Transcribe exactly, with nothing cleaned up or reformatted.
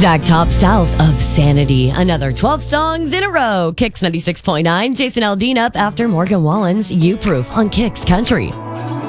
Zach Top South of Sanity. Another twelve songs in a row. Kicks ninety-six point nine. Jason Aldean up after Morgan Wallen's You Proof on Kicks Country.